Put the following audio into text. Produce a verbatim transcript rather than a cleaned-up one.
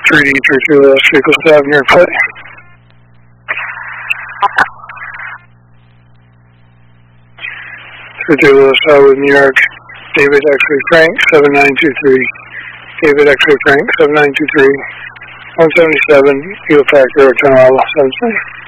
three D three two Los vehicle seven, your play. three two Los Highway, New York, David X-Ray Frank, seven nine two three. David X-Ray Frank, seven nine two three. one seventy-seven, Eagle Pack, Air, ten Los Angeles.